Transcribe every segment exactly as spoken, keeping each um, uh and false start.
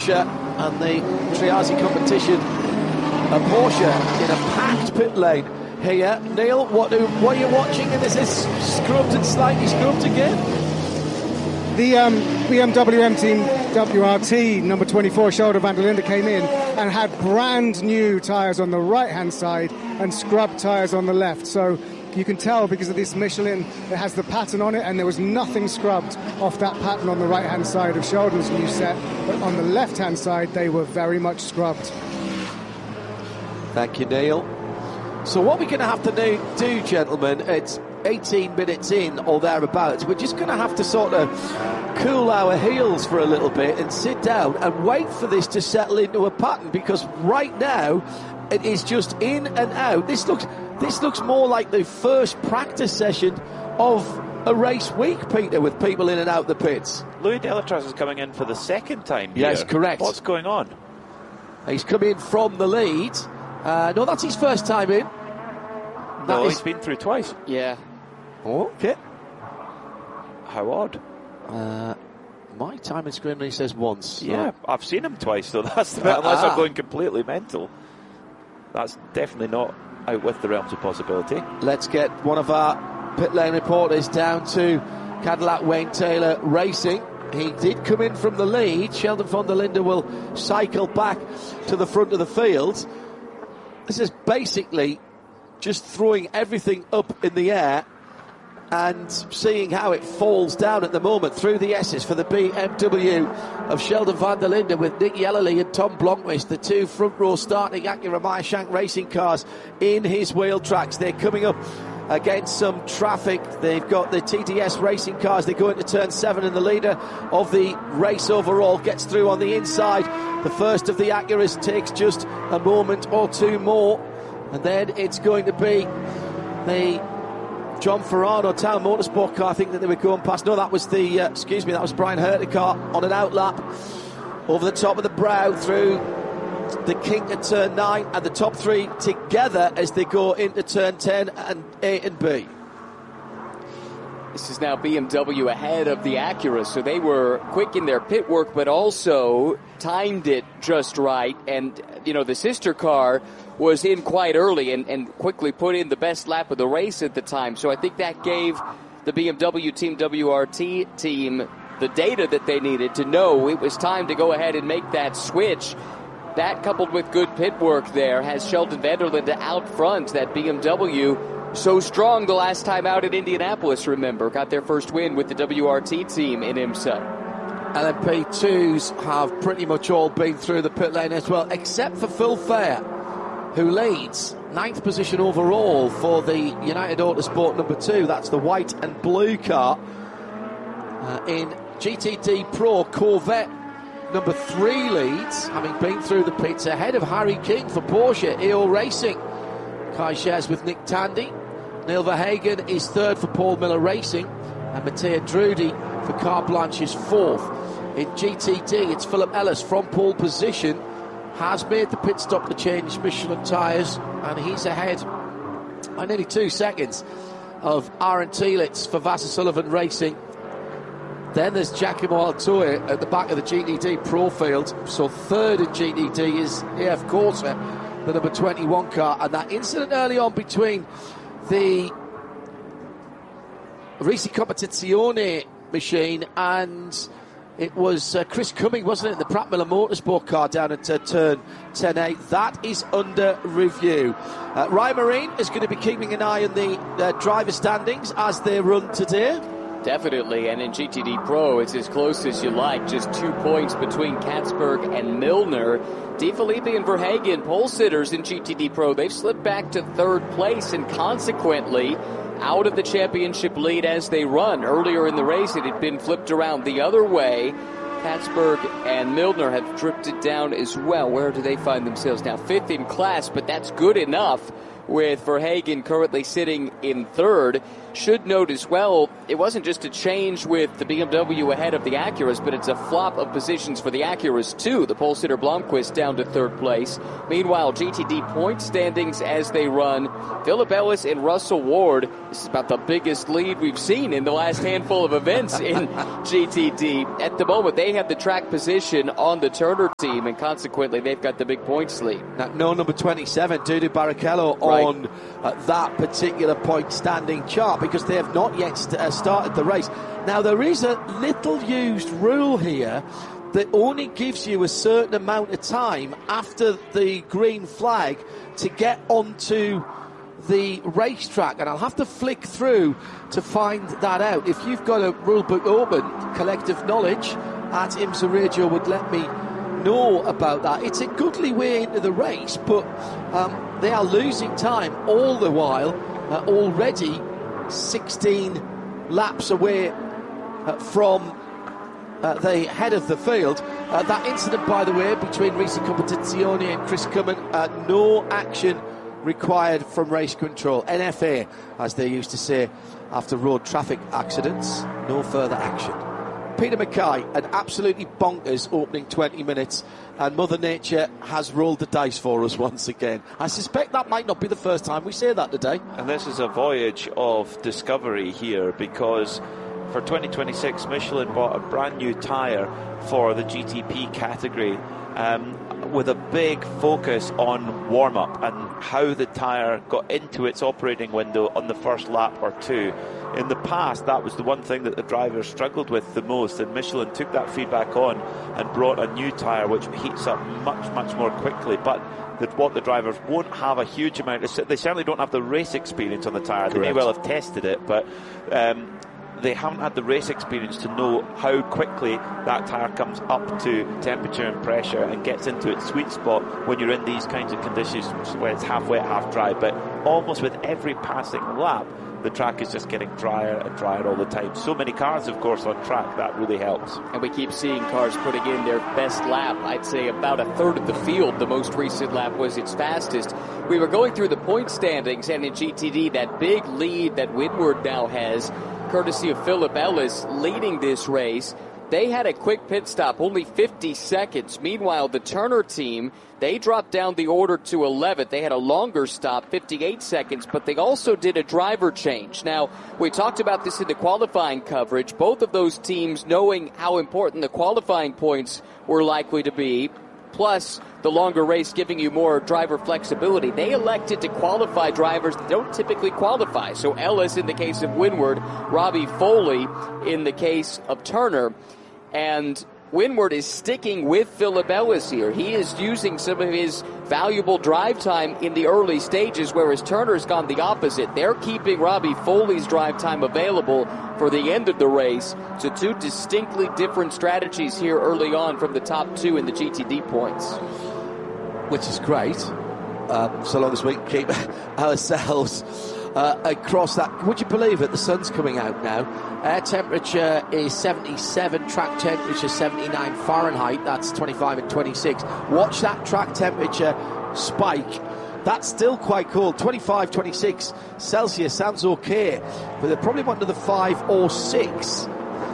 Porsche and the Triazi competition at Porsche in a packed pit lane here. Neil, what, do, what are you watching? And is this scrubbed and slightly scrubbed again? The um, B M W M Team W R T number twenty-four, Sheldon van der Linde, came in and had brand new tyres on the right-hand side and scrubbed tyres on the left. So you can tell because of this Michelin, it has the pattern on it, and there was nothing scrubbed off that pattern on the right-hand side of Sheldon's new set. But on the left-hand side, they were very much scrubbed. Thank you, Neil. So what we're going to have to do, do, gentlemen, it's eighteen minutes in or thereabouts. We're just going to have to sort of cool our heels for a little bit and sit down and wait for this to settle into a pattern, because right now it is just in and out. This looks this looks more like the first practice session of a race week, Peter, with people in and out the pits. Louis Delatraz is coming in for the second time here. Yes, correct. What's going on? He's come in from the lead. Uh, no, that's his first time in. No, That he's is- been through twice. Yeah. Okay. How odd. Uh, my time in screen only says once. Yeah, So- I've seen him twice, so that's the bit, unless Ah. I'm going completely mental. That's definitely not out with the realms of possibility. Let's get one of our pit lane reporters down to Cadillac Wayne Taylor Racing. He did come in from the lead. Sheldon van der Linde will cycle back to the front of the field. This is basically just throwing everything up in the air and seeing how it falls down at the moment through the S's for the B M W of Sheldon van der Linde, with Nick Yellerly and Tom Blomqvist, the two front row starting Acura Meyershank racing cars in his wheel tracks. They're coming up against some traffic. They've got the T D S racing cars. They go into turn seven, and the leader of the race overall gets through on the inside. The first of the Acuras takes just a moment or two more, and then it's going to be the John Ferrano Town Motorsport car, I think, that they were going past. No, that was the, uh, excuse me, that was Brian Herter car on an outlap over the top of the brow through the kink at turn nine, and the top three together as they go into turn ten and A and B. This is now B M W ahead of the Acura, so they were quick in their pit work, but also timed it just right. And, you know, the sister car was in quite early and, and quickly put in the best lap of the race at the time. So I think that gave the B M W Team W R T team the data that they needed to know it was time to go ahead and make that switch. That, coupled with good pit work there, has Sheldon van der Linde out front. That B M W so strong the last time out at Indianapolis, remember. Got their first win with the W R T team in IMSA. L M P twos have pretty much all been through the pit lane as well, except for Phil Fair, who leads ninth position overall for the United Autosport number two. That's the white and blue car. Uh, in G T D Pro, Corvette number three leads, having been through the pits, ahead of Harry King for Porsche, E O Racing. Kai shares with Nick Tandy. Neil Verhagen is third for Paul Miller Racing, and Matteo Drudi for Car Blanche is fourth. In G T D, it's Philip Ellis from pole position, has made the pit stop to change Michelin tyres, and he's ahead by nearly two seconds of Aaron Tielitz for Vassar Sullivan Racing. Then there's Giacomo Altoe at the back of the G T D Pro field. So third in G T D is A F Corsa, the number twenty-one car. And that incident early on between the Risi Competizione machine and it was uh, Chris Cumming, wasn't it, the Pratt Miller Motorsport car down at uh, turn ten A. That is under review. Uh, Ryan Marine is going to be keeping an eye on the uh, driver standings as they run today. Definitely, and in G T D Pro, it's as close as you like. Just two points between Katzberg and Milner. De Filippi and Verhagen, pole sitters in G T D Pro, they've slipped back to third place and consequently out of the championship lead as they run. Earlier in the race, it had been flipped around the other way. Katzberg and Milner have drifted down as well. Where do they find themselves now? Fifth in class, but that's good enough with Verhagen currently sitting in third. Should note as well, it wasn't just a change with the B M W ahead of the Acuras, but it's a flop of positions for the Acuras too. The pole sitter Blomqvist down to third place. Meanwhile, G T D point standings as they run, Philip Ellis and Russell Ward. This is about the biggest lead we've seen in the last handful of events in G T D. At the moment, they have the track position on the Turner team, and consequently, they've got the big points lead. Now, no number twenty-seven, Dudu Barrichello, Right. on uh, that particular point standing chart, because they have not yet st- uh, started the race. Now, there is a little used rule here that only gives you a certain amount of time after the green flag to get onto the racetrack, and I'll have to flick through to find that out. If you've got a rule book open, collective knowledge at IMSA Radio would let me know about that. It's a goodly way into the race, but um, they are losing time all the while, uh, already sixteen laps away uh, from uh, the head of the field. Uh, that incident, by the way, between Risi Competizione and Chris Cummin, uh, no action required from race control. N F A, as they used to say after road traffic accidents, no further action. Peter Mackay, an absolutely bonkers opening twenty minutes, and Mother Nature has rolled the dice for us once again. I suspect that might not be the first time we say that today. And this is a voyage of discovery here, because for twenty twenty-six, Michelin bought a brand new tyre for the G T P category, um, with a big focus on warm-up and how the tyre got into its operating window on the first lap or two. In the past, that was the one thing that the drivers struggled with the most, and Michelin took that feedback on and brought a new tyre which heats up much, much more quickly. But the, what the drivers won't have a huge amount of, they certainly don't have the race experience on the tyre. They may well have tested it, but um, they haven't had the race experience to know how quickly that tyre comes up to temperature and pressure and gets into its sweet spot when you're in these kinds of conditions where it's half wet, half dry. But almost with every passing lap, the track is just getting drier and drier all the time. So many cars, of course, on track, that really helps. And we keep seeing cars putting in their best lap. I'd say about a third of the field. The most recent lap was its fastest. We were going through the point standings, and in G T D, that big lead that Windward now has, courtesy of Philip Ellis, leading this race. They had a quick pit stop, only fifty seconds. Meanwhile, the Turner team, they dropped down the order to eleventh. They had a longer stop, fifty-eight seconds, but they also did a driver change. Now, we talked about this in the qualifying coverage. Both of those teams, knowing how important the qualifying points were likely to be, plus the longer race giving you more driver flexibility, they elected to qualify drivers that don't typically qualify. So Ellis in the case of Windward, Robbie Foley in the case of Turner. And Windward is sticking with Philip Ellis here. He is using some of his valuable drive time in the early stages, whereas Turner's gone the opposite. They're keeping Robbie Foley's drive time available for the end of the race. So two distinctly different strategies here early on from the top two in the G T D points. Which is great, um, so long as we can keep ourselves uh, across that. Would you believe it? The sun's coming out now. Air temperature is seventy-seven, track temperature seventy-nine Fahrenheit. That's twenty-five and twenty-six. Watch that track temperature spike. That's still quite cold. twenty-five, twenty-six Celsius sounds okay, but they're probably one to the five or six.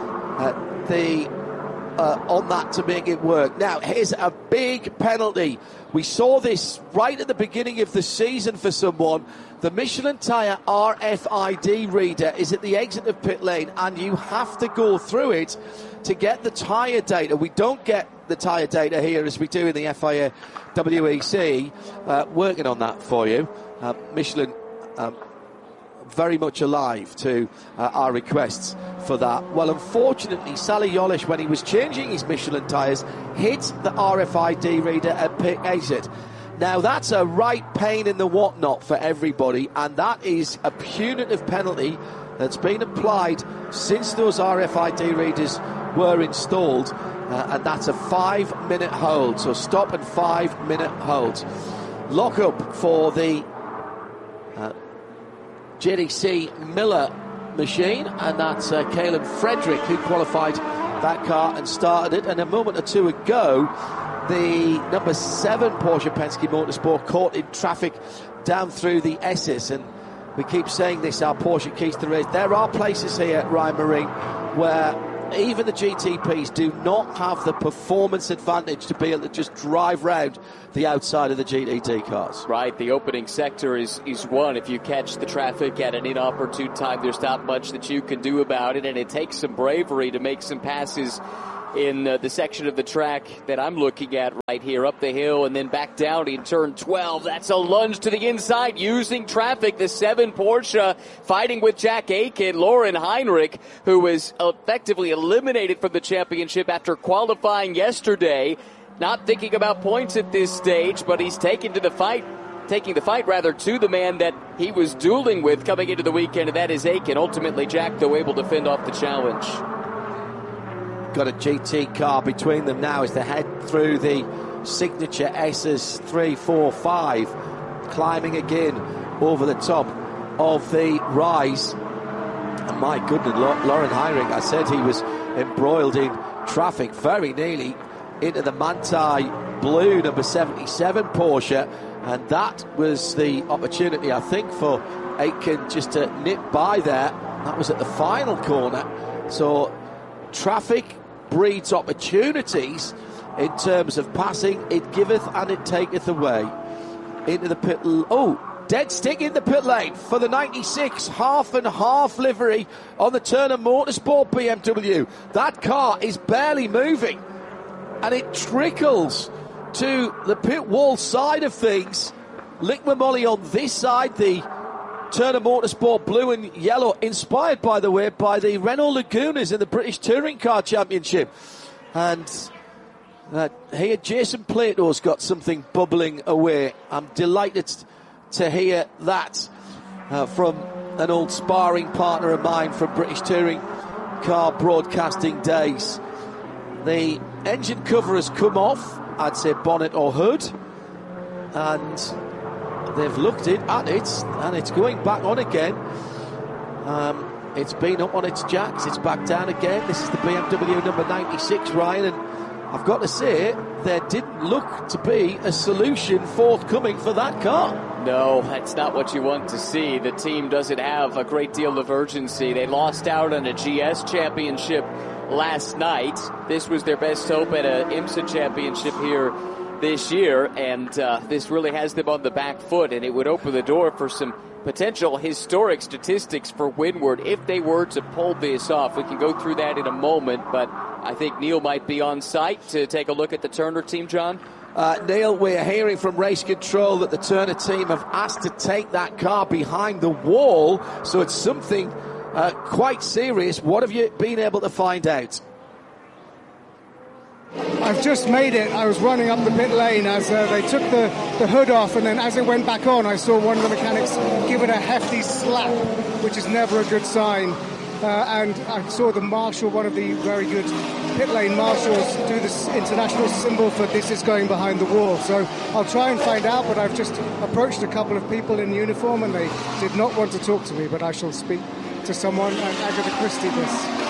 Uh, the Uh, on that to make it work. Now, here's a big penalty. We saw this right at the beginning of the season for someone. The Michelin tyre R F I D reader is at the exit of pit lane, and you have to go through it to get the tyre data. We don't get the tyre data here as we do in the F I A W E C. Uh, working on that for you. Uh, Michelin um, very much alive to uh, our requests for that. Well, unfortunately, Sally Yolish, when he was changing his Michelin tyres, hit the R F I D reader at pit exit. Now, that's a right pain in the whatnot for everybody, and that is a punitive penalty that's been applied since those R F I D readers were installed, uh, and that's a five-minute hold. So stop and five-minute hold. Lock up for the uh, J D C Miller machine, and that's uh, Caleb Frederick who qualified that car and started it. And a moment or two ago, the number seven Porsche Penske Motorsport caught in traffic down through the S's, and we keep saying this, our Porsche keys to the race. There are places here, Ryan Marine, where even the G T Ps do not have the performance advantage to be able to just drive round the outside of the G T D cars. Right, the opening sector is, is one. If you catch the traffic at an inopportune time, there's not much that you can do about it, and it takes some bravery to make some passes in uh, the section of the track that I'm looking at right here, up the hill and then back down in turn twelve. That's a lunge to the inside using traffic. The seven Porsche fighting with Jack Aitken. Lauren Heinrich, who was effectively eliminated from the championship after qualifying yesterday, not thinking about points at this stage, but he's taken to the fight. Taking the fight, rather, to the man that he was dueling with coming into the weekend, and that is Aitken. Ultimately, Jack, though, able to fend off the challenge. Got a G T car between them now as they head through the signature S's three, four, five, climbing again over the top of the rise. And my goodness, Lauren Heinrich, I said he was embroiled in traffic very nearly into the Manthey blue number seventy-seven Porsche, and that was the opportunity, I think, for Aitken just to nip by there. That was at the final corner. So traffic breeds opportunities in terms of passing. It giveth and it taketh away. Into the pit. L- oh, dead stick in the pit lane for the ninety-six half and half livery on the Turner Motorsport B M W. That car is barely moving, and it trickles to the pit wall side of things. Liqui Moly on this side, the Turner Motorsport blue and yellow, inspired, by the way, by the Renault Lagunas in the British Touring Car Championship. And uh, here Jason Plato's got something bubbling away. I'm delighted to hear that uh, from an old sparring partner of mine from British Touring Car broadcasting days. The engine cover has come off, I'd say bonnet or hood, and they've looked it at it, and it's going back on again. Um, it's been up on its jacks, it's back down again. This is the B M W number ninety-six, Ryan, and I've got to say, there didn't look to be a solution forthcoming for that car. No, that's not what you want to see. The team doesn't have a great deal of urgency. They lost out on a G S championship last night. This was their best hope at a IMSA championship here this year, and uh, this really has them on the back foot, and it would open the door for some potential historic statistics for Windward if they were to pull this off. We can go through that in a moment, but I think Neil might be on site to take a look at the Turner team, John. Uh, Neil, we're hearing from race control that the Turner team have asked to take that car behind the wall, so it's something uh, quite serious. What have you been able to find out? I've just made it. I was running up the pit lane as uh, they took the, the hood off, and then as it went back on, I saw one of the mechanics give it a hefty slap, which is never a good sign. Uh, and I saw the marshal, one of the very good pit lane marshals, do this international symbol for this is going behind the wall. So I'll try and find out, but I've just approached a couple of people in uniform, and they did not want to talk to me, but I shall speak to someone and Agatha Christie this.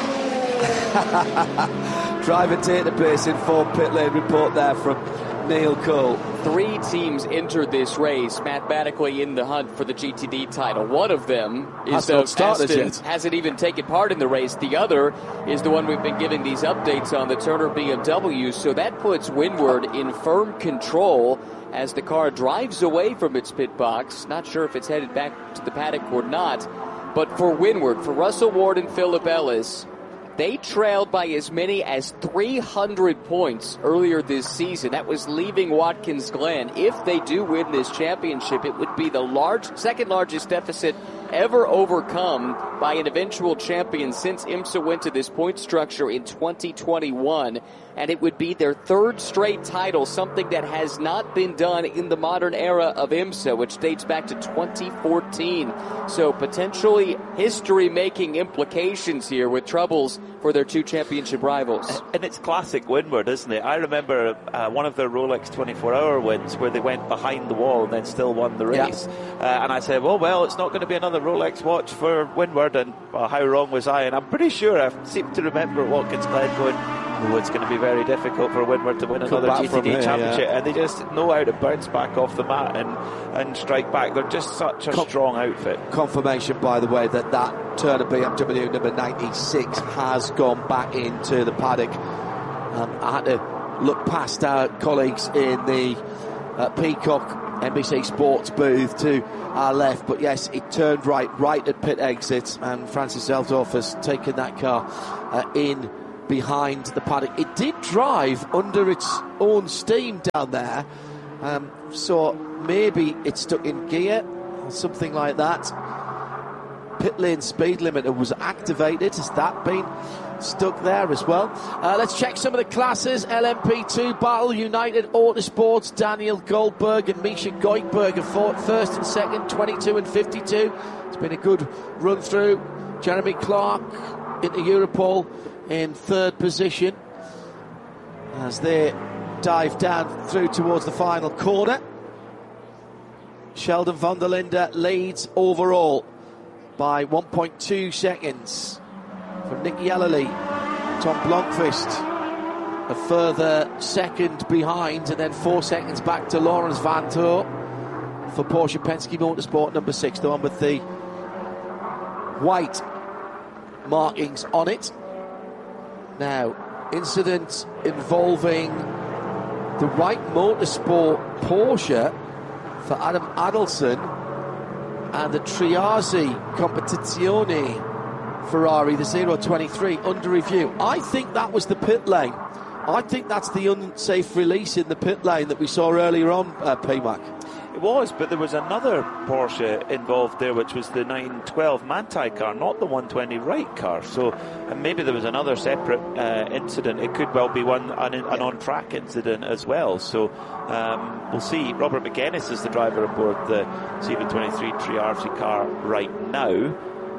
Driver database informed pit lane report there from Neil Cole. Three teams entered this race mathematically in the hunt for the G T D title. One of them is the Aston, hasn't even taken part in the race. The other is the one we've been giving these updates on, the Turner B M W. So that puts Windward in firm control as the car drives away from its pit box. Not sure if it's headed back to the paddock or not. But for Windward, for Russell Ward and Philip Ellis, they trailed by as many as three hundred points earlier this season. That was leaving Watkins Glen. If they do win this championship, it would be the large, second largest deficit ever overcome by an eventual champion since IMSA went to this point structure in twenty twenty-one. And it would be their third straight title, something that has not been done in the modern era of IMSA, which dates back to twenty fourteen. So potentially history-making implications here with troubles for their two championship rivals. And it's classic Windward, isn't it? I remember uh, one of their Rolex twenty-four hour wins where they went behind the wall and then still won the race. Yeah. Uh, and I said, well, well, it's not going to be another Rolex watch for Windward, and well, how wrong was I? And I'm pretty sure I seem to remember Watkins Glen going, oh, it's going to be very difficult for Winward to win another G T D here, championship, yeah. and they just know how to bounce back off the mat and, and strike back. They're just such a Com- strong outfit. Confirmation, by the way, that that Turner B M W number ninety-six has gone back into the paddock. Um, I had to look past our colleagues in the uh, Peacock N B C Sports booth to our left, but yes, it turned right, right at pit exit, and Francis Zeldorf has taken that car uh, in behind the paddock. It did drive under its own steam down there, um, so maybe it's stuck in gear or something like that. Pit lane speed limiter was activated. Has that been stuck there as well? Uh, let's check some of the classes. L M P two Battle United Autosports, Daniel Goldberg and Misha Goldberg are first and second, twenty-two and fifty-two. It's been a good run through. Jeremy Clark into Europol in third position as they dive down through towards the final corner. Sheldon van der Linde leads overall by one point two seconds from Nick Yellerly. Tom Blomqvist a further second behind, and then four seconds back to Lawrence Van Toor for Porsche Penske Motorsport number six, the one with the white markings on it. Now, incident involving the Wright Motorsport Porsche for Adam Adelson and the Triazzi Competizione Ferrari, the zero twenty-three, under review. I think that was the pit lane. I think that's the unsafe release in the pit lane that we saw earlier on, uh, P MAC. It was, but there was another Porsche involved there, which was the nine twelve Manthey car, not the one twenty Wright car. So and maybe there was another separate uh, incident. It could well be one an, an on-track incident as well. So um, we'll see. Robert McGuinness is the driver aboard the zero twenty-three Triarsi car right now.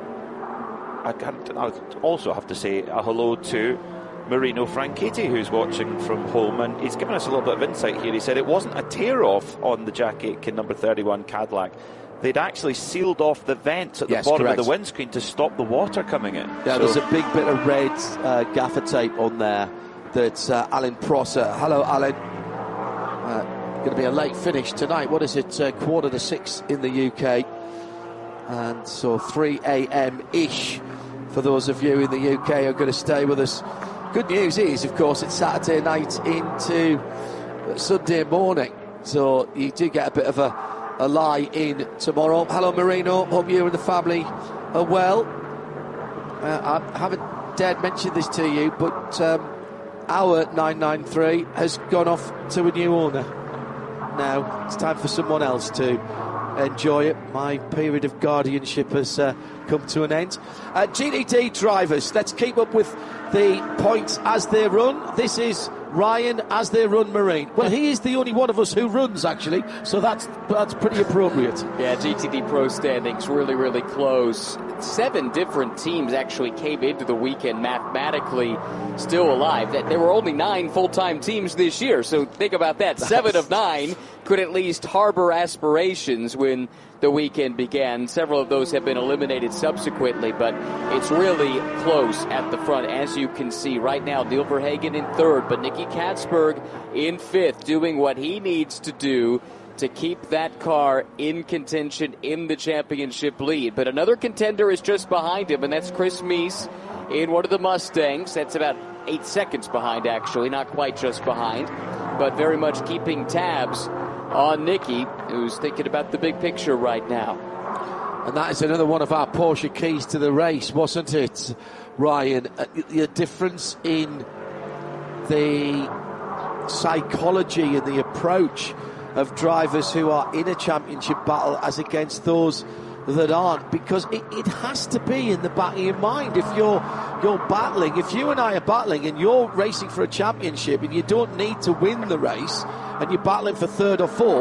I can't. I also have to say a hello to Marino Franchitti, who's watching from home, and he's given us a little bit of insight here. He said it wasn't a tear-off on the Jack Aitken number thirty-one Cadillac. They'd actually sealed off the vents at the yes, bottom correct. of the windscreen to stop the water coming in. Yeah, so there's a big bit of red uh, gaffer tape on there that uh, Alan Prosser. Hello, Alan. Uh, going to be a late finish tonight. What is it? Uh, quarter to six in the U K, and so three a.m.-ish for those of you in the U K who are going to stay with us. Good news is, of course, it's Saturday night into Sunday morning, so you do get a bit of a, a lie in tomorrow. Hello, Marino. Hope you and the family are well. Uh, I haven't dared mention this to you, but um, our nine ninety-three has gone off to a new owner. Now it's time for someone else to enjoy it. My period of guardianship has uh, come to an end. Uh, G T D drivers, let's keep up with the points as they run. This is Ryan as they run Marine. Well, he is the only one of us who runs, actually, so that's that's pretty appropriate. Yeah, G T D Pro standings really, really close. Seven different teams actually came into the weekend mathematically still alive. There were only nine full-time teams this year, so think about that. Seven of nine could at least harbor aspirations when the weekend began. Several of those have been eliminated subsequently, but it's really close at the front, as you can see right now. Neil Verhagen in third, but Nicky Katzberg in fifth, doing what he needs to do to keep that car in contention in the championship lead. But another contender is just behind him, and that's Chris Mies in one of the Mustangs. That's about eight seconds behind, actually, not quite just behind, but very much keeping tabs on Nicky, who's thinking about the big picture right now. And that is another one of our Porsche keys to the race, wasn't it, Ryan? Uh, the difference in the psychology and the approach of drivers who are in a championship battle as against those that aren't, because it, it has to be in the back of your mind. If you're you're battling, if you and I are battling and you're racing for a championship and you don't need to win the race and you're battling for third or fourth,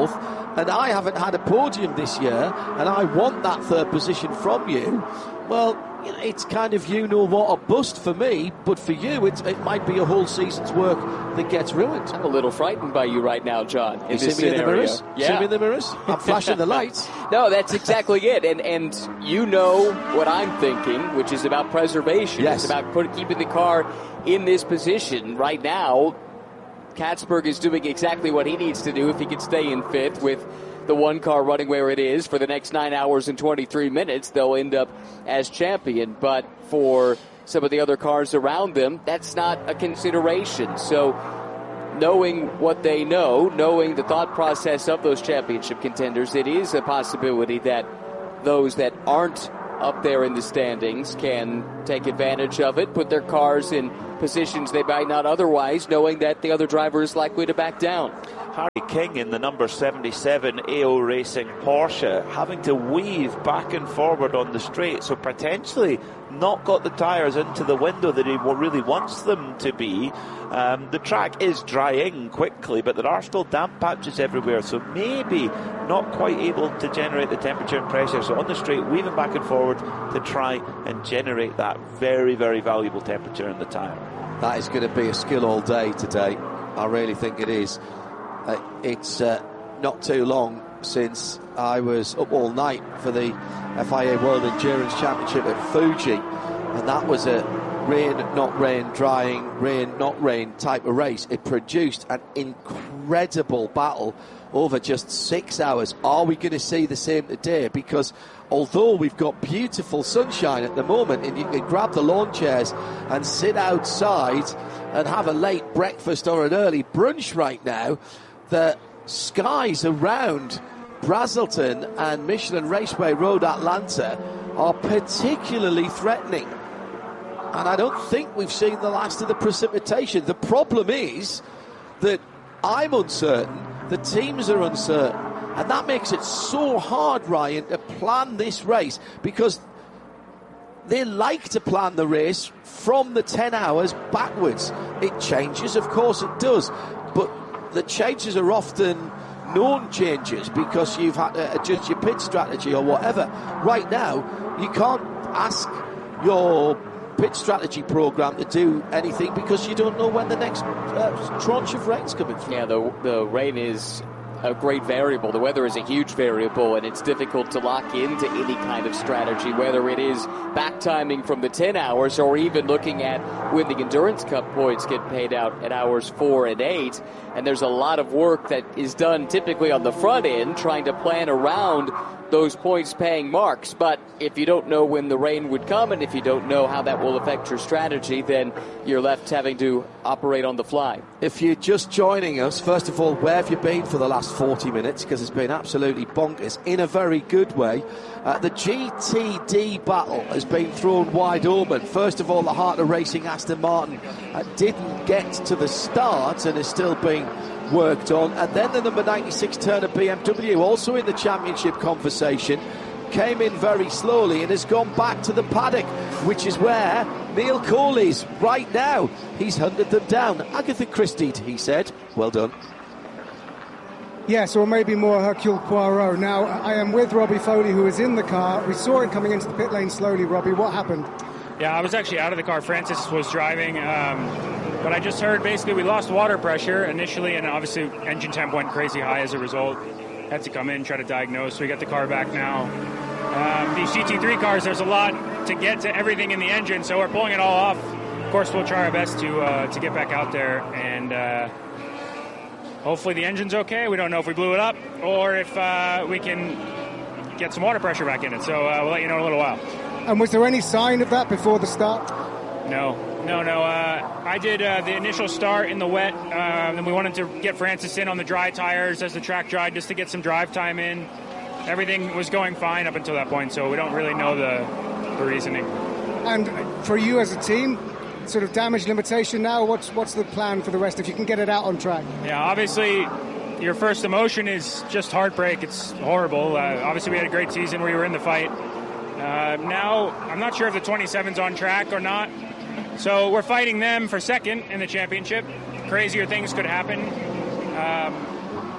and I haven't had a podium this year, and I want that third position from you, well, you know, it's kind of you know what, a bust for me, but for you it, it might be a whole season's work that gets ruined. I'm a little frightened by you right now, John. In you this see me scenario. in the mirrors? Yeah. See me in the mirrors? I'm flashing the lights. No, that's exactly it. And and you know what I'm thinking, which is about preservation. Yes. It's about put, keeping the car in this position. Right now, Katzberg is doing exactly what he needs to do if he can stay in fifth with the one car running where it is for the next nine hours and twenty-three minutes. They'll end up as champion. But for some of the other cars around them, that's not a consideration. So knowing what they know, knowing the thought process of those championship contenders, it is a possibility that those that aren't up there in the standings can take advantage of it, put their cars in positions they might not otherwise, knowing that the other driver is likely to back down. Harry King in the number seventy-seven A O Racing Porsche having to weave back and forward on the straight, so potentially not got the tyres into the window that he really wants them to be. Um, the track is drying quickly, but there are still damp patches everywhere, so maybe not quite able to generate the temperature and pressure. So on the straight, weaving back and forward to try and generate that very, very valuable temperature in the tyre. That is going to be a skill all day today. I really think it is. Uh, it's uh, not too long since I was up all night for the F I A World Endurance Championship at Fuji, and that was a rain, not rain, drying, rain, not rain type of race. It produced an incredible battle over just six hours. Are we going to see the same today? Because although we've got beautiful sunshine at the moment, and you can grab the lawn chairs and sit outside and have a late breakfast or an early brunch right now, the skies around Brazelton and Michelin Raceway Road Atlanta are particularly threatening. And I don't think we've seen the last of the precipitation. The problem is that I'm uncertain, the teams are uncertain, and that makes it so hard, Ryan, to plan this race, because they like to plan the race from the ten hours backwards. It changes, of course it does, but the changes are often known changes because you've had to adjust your pit strategy or whatever. Right now, you can't ask your pit strategy program to do anything because you don't know when the next uh, tranche of rain's coming through. Yeah, the the rain is a great variable. The weather is a huge variable, and it's difficult to lock into any kind of strategy, whether it is back timing from the ten hours or even looking at when the Endurance Cup points get paid out at hours four and eight. And there's a lot of work that is done typically on the front end trying to plan around those points paying marks. But if you don't know when the rain would come, and if you don't know how that will affect your strategy, then you're left having to operate on the fly. If you're just joining us, first of all, where have you been for the last forty minutes? Because it's been absolutely bonkers in a very good way. Uh, the G T D battle has been thrown wide open. First of all, the Heart of Racing Aston Martin uh, didn't get to the start and is still being worked on. And then the number ninety-six Turner B M W, also in the championship conversation, came in very slowly and has gone back to the paddock, which is where Neil Cole is right now. He's hunted them down. Agatha Christie, he said. Well done. Yes, or maybe more Hercule Poirot. Now, I am with Robbie Foley, who is in the car. We saw it coming into the pit lane slowly. Robbie, what happened? Yeah, I was actually out of the car. Francis was driving, um, but I just heard basically we lost water pressure initially, and obviously engine temp went crazy high as a result. Had to come in, try to diagnose. So we got the car back now. Um, these G T three cars, there's a lot to get to everything in the engine, so we're pulling it all off. Of course, we'll try our best to uh, to get back out there, and uh, hopefully the engine's okay. We don't know if we blew it up or if uh, we can get some water pressure back in it. So uh, we'll let you know in a little while. And was there any sign of that before the start? No, no, no. Uh, I did uh, the initial start in the wet, uh, and we wanted to get Francis in on the dry tires as the track dried, just to get some drive time in. Everything was going fine up until that point, so we don't really know the, the reasoning. And for you as a team, sort of damage limitation now, what's what's the plan for the rest if you can get it out on track? Yeah, obviously your first emotion is just heartbreak. It's horrible. Uh, obviously we had a great season where you were in the fight. Uh, now, I'm not sure if the twenty-seven's on track or not. So we're fighting them for second in the championship. Crazier things could happen. Um,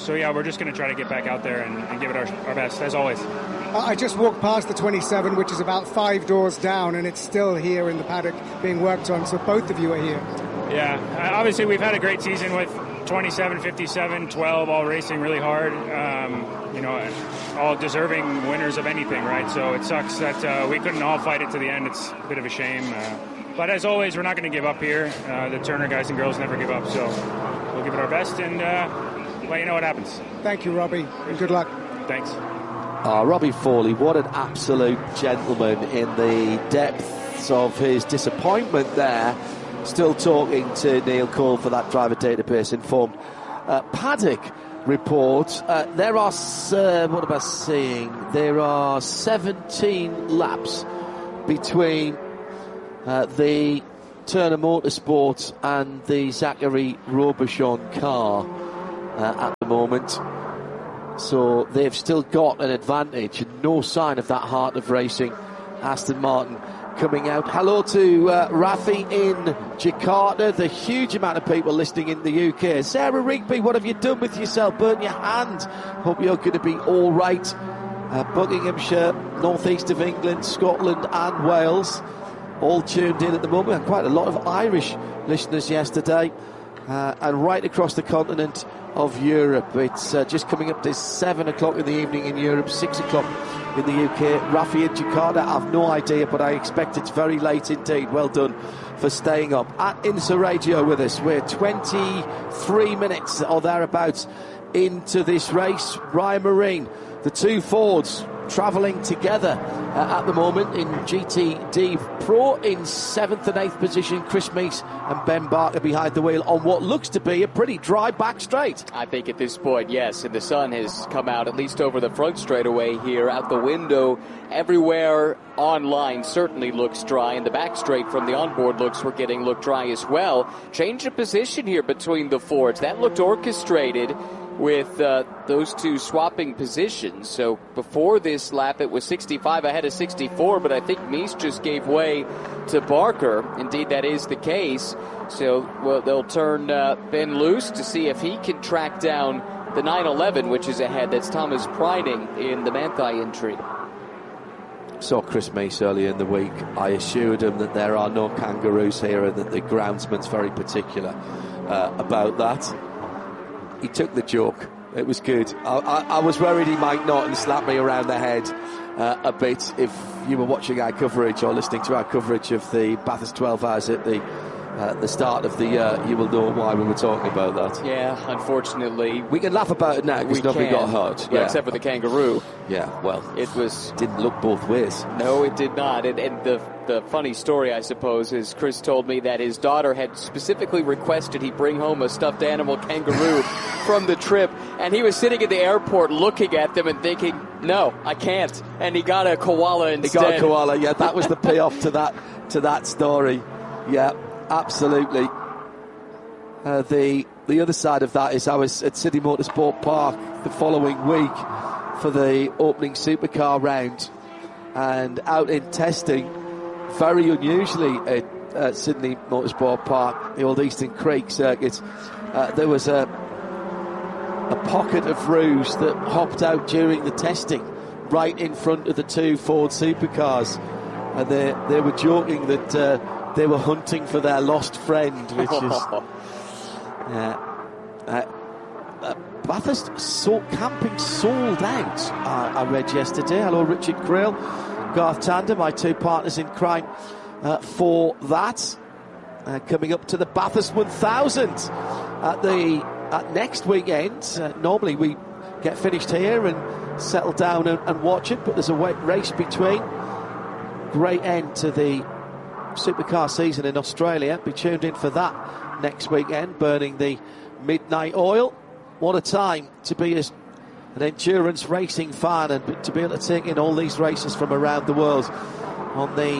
so yeah, we're just going to try to get back out there and, and give it our, our best, as always. I just walked past the twenty-seven, which is about five doors down, and it's still here in the paddock being worked on, so both of you are here. Yeah, uh, obviously we've had a great season with twenty-seven, fifty-seven, twelve, all racing really hard. Um, you know, all deserving winners of anything, right? So it sucks that uh, we couldn't all fight it to the end. It's a bit of a shame. Uh, but as always, we're not going to give up here. Uh, the Turner guys and girls never give up, so we'll give it our best and uh, let you know what happens. Thank you, Robbie, and good luck. Thanks. Uh, Robbie Foley, what an absolute gentleman in the depths of his disappointment there. Still talking to Neil Cole for that driver database informed uh, paddock report. Uh, there are, uh, what am I saying? There are seventeen laps between uh, the Turner Motorsport and the Zachary Robichon car uh, at the moment. So they've still got an advantage, and no sign of that heart of racing Aston Martin coming out. Hello to uh, Rafi in Jakarta, the huge amount of people listening in the U K. Sarah Rigby, what have you done with yourself? Burn your hand. Hope you're going to be all right. Uh, Buckinghamshire, northeast of England, Scotland and Wales, all tuned in at the moment. And quite a lot of Irish listeners yesterday, uh, and right across the continent of Europe. It's uh, just coming up to seven o'clock in the evening in Europe, six o'clock in the U K. Rafi in Jakarta, I've no idea, but I expect it's very late indeed. Well done for staying up. At IMSA Radio with us, we're twenty-three minutes or thereabouts into this race. Ryan Marine, the two Fords travelling together uh, at the moment in G T D Pro in seventh and eighth position. Chris Meese and Ben Barker behind the wheel on what looks to be a pretty dry back straight. I think at this point, yes, and the sun has come out at least over the front straightaway here. Out the window, everywhere online certainly looks dry, and the back straight from the onboard looks we're getting look dry as well. Change of position here between the Fords. That looked orchestrated with uh, those two swapping positions. So before this lap it was sixty-five ahead of sixty-four, but I think Meese just gave way to Barker. Indeed, that is the case. So well, they'll turn uh, Ben loose to see if he can track down the nine eleven, which is ahead. That's Thomas Priding in the Manthey entry. Saw Chris Meese earlier in the week. I assured him that there are no kangaroos here and that the groundsman's very particular uh, about that. He took the joke. It was good. I, I, I was worried he might not and slap me around the head uh, a bit. If you were watching our coverage or listening to our coverage of the Bathurst twelve hours at the uh, the start of the year, you will know why we were talking about that. Yeah, unfortunately. We can laugh about it now because nobody got hurt. Yeah, yeah, except for the kangaroo. Yeah, well, it was didn't look both ways. No, it did not. And, and the the funny story, I suppose, is Chris told me that his daughter had specifically requested he bring home a stuffed animal kangaroo from the trip, and he was sitting at the airport looking at them and thinking, no, I can't. And he got a koala instead. He got a koala, yeah, that was the payoff to that to that story. Yeah, absolutely. Uh, the the other side of that is I was at City Motorsport Park the following week for the opening supercar round, and out in testing, very unusually at uh, Sydney Motorsport Park, the old Eastern Creek circuit, uh, there was a a pocket of roos that hopped out during the testing right in front of the two Ford supercars, and they they were joking that uh, they were hunting for their lost friend, which is yeah. Uh, uh, Bathurst so, camping sold out, uh, I read yesterday. Hello, Richard Grail, Garth Tander, my two partners in crime uh, for that. Uh, coming up to the Bathurst one thousand at the at next weekend. Uh, normally we get finished here and settle down and, and watch it, but there's a race between. Great end to the supercar season in Australia. Be tuned in for that next weekend, burning the midnight oil. What a time to be as an endurance racing fan and to be able to take in all these races from around the world on the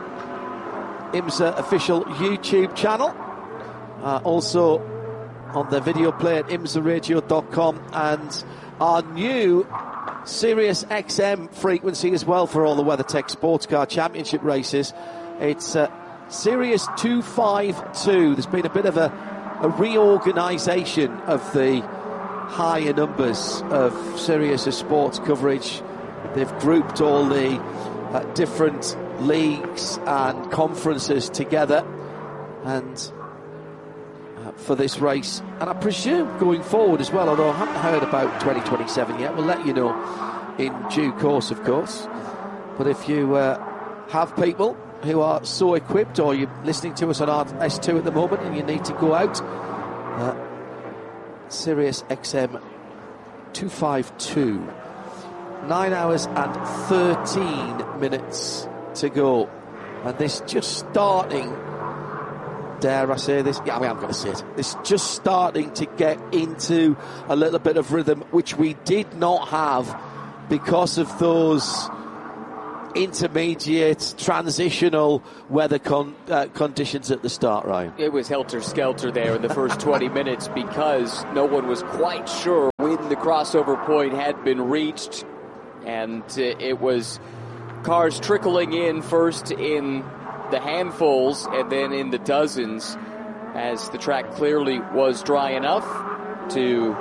IMSA official YouTube channel. Uh, also on the video play at imsa radio dot com, and our new Sirius X M frequency as well for all the WeatherTech Sports Car Championship races. It's uh, Sirius two fifty-two. There's been a bit of a, a reorganisation of the higher numbers of Sirius Sports coverage. They've grouped all the uh, different leagues and conferences together, and uh, for this race, and I presume going forward as well, although I haven't heard about twenty twenty-seven yet. We'll let you know in due course, of course. But if you uh, have people who are so equipped, or you're listening to us on R S two at the moment and you need to go out, uh, Sirius X M two fifty-two, nine hours and thirteen minutes to go, and this just starting, dare I say this, yeah, I mean, I'm going to say it, it's just starting to get into a little bit of rhythm, which we did not have because of those intermediate, transitional weather con- uh, conditions at the start, Ryan. It was helter-skelter there in the first twenty minutes because no one was quite sure when the crossover point had been reached, and uh, it was cars trickling in first in the handfuls and then in the dozens as the track clearly was dry enough to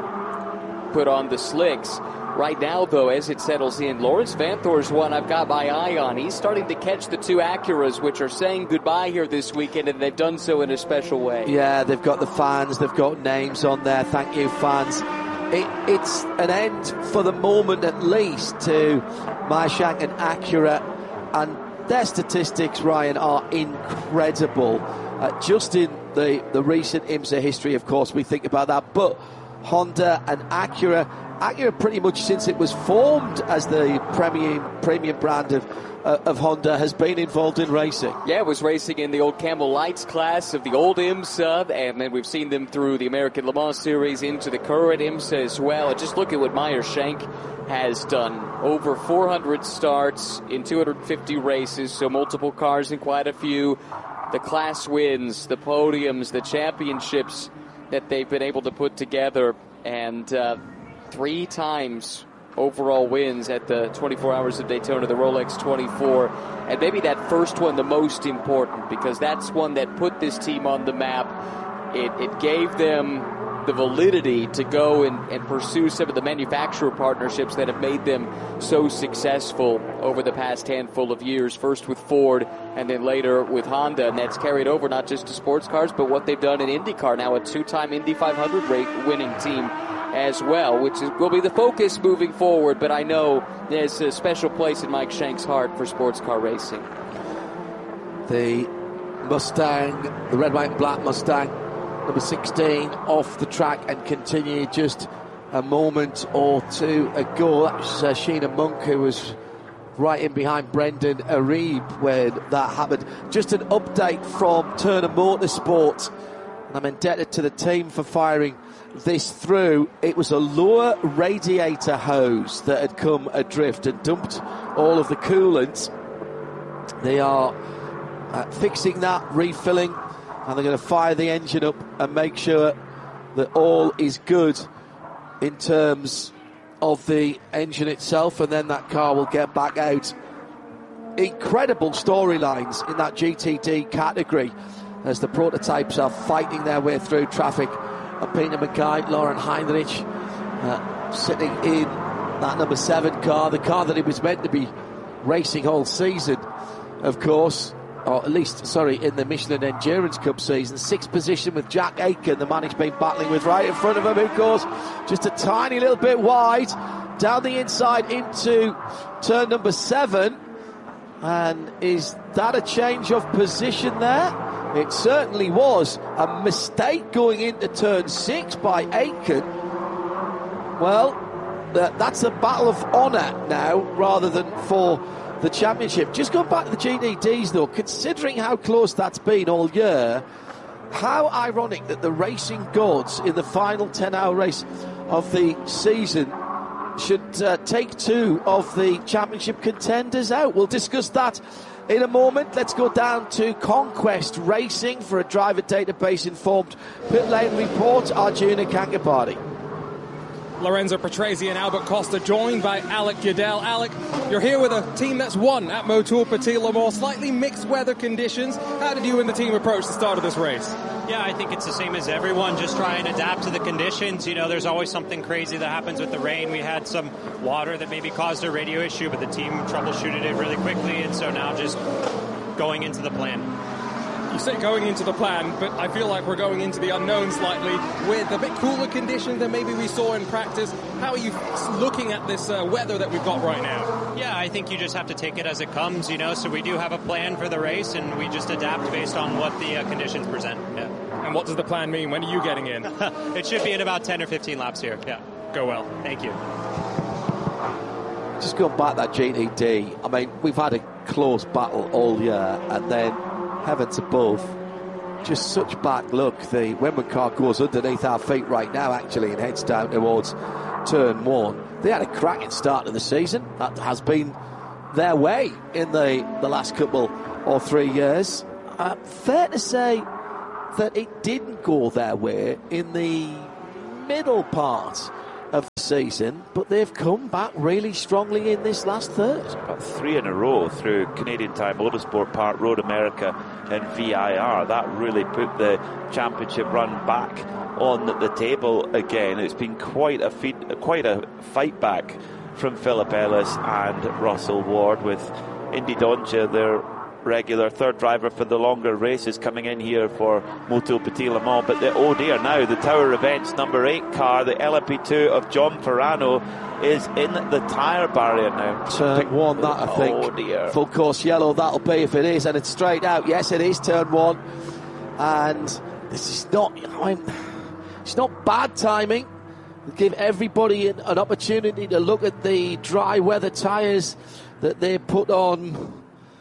put on the slicks. Right now, though, as it settles in, Lawrence Vanthoor's one I've got my eye on. He's starting to catch the two Acuras, which are saying goodbye here this weekend, and they've done so in a special way. Yeah, they've got the fans, they've got names on there. Thank you, fans. It, it's an end, for the moment at least, to Meyershank and Acura, and their statistics, Ryan, are incredible. Uh, just in the, the recent IMSA history, of course, we think about that, but Honda and Acura, Acura pretty much since it was formed as the premium premium brand of uh, of Honda has been involved in racing. Yeah, it was racing in the old Camel Lights class of the old IMSA, and then we've seen them through the American Le Mans Series into the current IMSA as well. And just look at what Meyershank has done. Over four hundred starts in two hundred fifty races, so multiple cars in quite a few. The class wins, the podiums, the championships that they've been able to put together, and uh, three times overall wins at the twenty-four Hours of Daytona, the Rolex twenty-four. And maybe that first one the most important, because that's one that put this team on the map. It, it gave them the validity to go and, and pursue some of the manufacturer partnerships that have made them so successful over the past handful of years, first with Ford and then later with Honda, and that's carried over not just to sports cars, but what they've done in IndyCar, now a two-time Indy five hundred rate winning team as well, which is, will be the focus moving forward, but I know there's a special place in Mike Shank's heart for sports car racing. The Mustang, the red, white and black Mustang, number sixteen, off the track and continued just a moment or two ago. That was uh, Sheena Monk, who was right in behind Brendan Arieb when that happened. Just an update from Turner Motorsport, and I'm indebted to the team for firing this through. It was a lower radiator hose that had come adrift and dumped all of the coolant. They are uh, fixing that, refilling, and they're going to fire the engine up and make sure that all is good in terms of the engine itself, and then that car will get back out. Incredible storylines in that G T D category as the prototypes are fighting their way through traffic. And Peter Mackay, Lauren Heinrich uh, sitting in that number seven car, the car that he was meant to be racing all season, of course, or at least, sorry, in the Michelin Endurance Cup season. Sixth position with Jack Aitken, the man he's been battling with right in front of him, who goes just a tiny little bit wide down the inside into turn number seven. And is that a change of position there? It certainly was. A mistake going into turn six by Aitken. Well, that's a battle of honour now rather than for the championship. Just going back to the G T Ds though, considering how close that's been all year, how ironic that the racing gods in the final ten hour race of the season should uh, take two of the championship contenders out. We'll discuss that in a moment. Let's go down to Conquest Racing for a driver database informed pit lane report. Arjuna Kankapati. Lorenzo Patrese and Albert Costa joined by Alec Goodell. Alec, you're here with a team that's won at Motul Petit Le Mans. Slightly mixed weather conditions. How did you and the team approach the start of this race? Yeah, I think it's the same as everyone, just try and adapt to the conditions. You know, there's always something crazy that happens with the rain. We had some water that maybe caused a radio issue, but the team troubleshooted it really quickly, and so now just going into the plan. You say going into the plan, but I feel like we're going into the unknown slightly with a bit cooler conditions than maybe we saw in practice. How are you looking at this uh, weather that we've got right now? Yeah, I think you just have to take it as it comes, you know, so we do have a plan for the race, and we just adapt based on what the uh, conditions present. Yeah. And what does the plan mean? When are you getting in? It should be in about ten or fifteen laps here. Yeah. Go well. Thank you. Just going back that G T D, I mean, we've had a close battle all year, and then heavens above, just such bad luck. The Wimborne car goes underneath our feet right now, actually, and heads down towards turn one. They had a cracking start to the season. That has been their way in the, the last couple or three years. Uh, fair to say that it didn't go their way in the middle part of the season, but they've come back really strongly in this last third. About three in a row through Canadian Tire Motorsport Park, Road America and V I R. That really put the championship run back on the table again. It's been quite a feat, quite a fight back from Philip Ellis and Russell Ward, with Indy Donja, their regular third driver for the longer races, coming in here for Motul Petit Le Mans. But the oh dear, now the Tower Events number eight car, the L M P two of John Ferrano, is in the tyre barrier now. Turn one, that I think. Oh dear. Full course yellow, that'll be if it is, and it's straight out. Yes, it is turn one, and this is not, I mean, it's not bad timing. Give everybody an, an opportunity to look at the dry weather tyres that they put on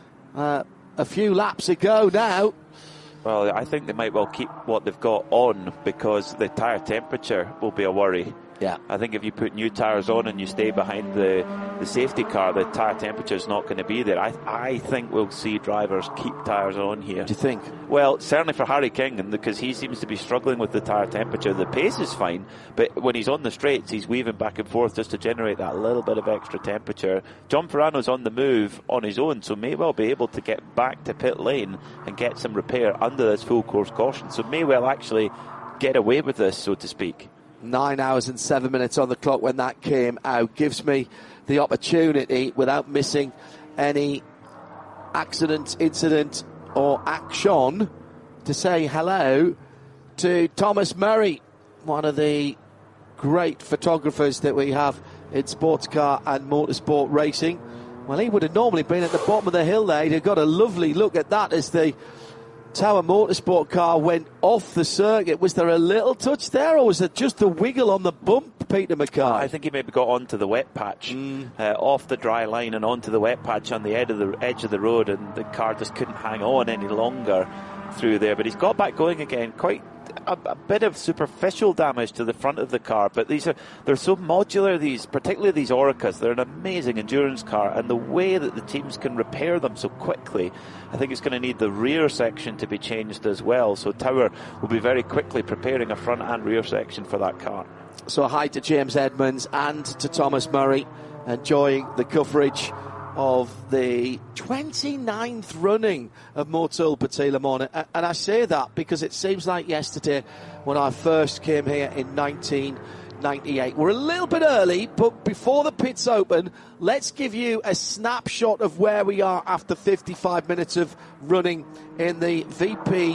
Uh, a few laps ago now. Well, I think they might well keep what they've got on, because the tyre temperature will be a worry. Yeah. I think if you put new tyres on and you stay behind the, the safety car, the tyre temperature is not going to be there. I I think we'll see drivers keep tyres on here. Do you think? Well, certainly for Harry King, because he seems to be struggling with the tyre temperature. The pace is fine, but when he's on the straights, he's weaving back and forth just to generate that little bit of extra temperature. John Ferrano's on the move on his own, so may well be able to get back to pit lane and get some repair under this full course caution. So may well actually get away with this, so to speak. Nine hours and seven minutes on the clock when that came out. Gives me the opportunity, without missing any accident, incident or action, to say hello to Thomas Murray, one of the great photographers that we have in sports car and motorsport racing. Well, he would have normally been at the bottom of the hill there. He'd have got a lovely look at that as the Tower Motorsport car went off the circuit. Was there a little touch there, or was it just a wiggle on the bump, Peter McKay? I think he maybe got onto the wet patch, mm. uh, off the dry line and onto the wet patch on the edge of the edge of the road, and the car just couldn't hang on any longer through there. But he's got back going again. Quite a, a bit of superficial damage to the front of the car, but these are they're so modular. These, particularly these Oricas, they're an amazing endurance car, and the way that the teams can repair them so quickly, I think it's going to need the rear section to be changed as well. So Tower will be very quickly preparing a front and rear section for that car. So hi to James Edmonds and to Thomas Murray, enjoying the coverage of the twenty-ninth running of Motul Petit Le Mans. And I say that because it seems like yesterday when I first came here in nineteen ninety-eight. We're a little bit early, but before the pits open, let's give you a snapshot of where we are after fifty-five minutes of running in the V P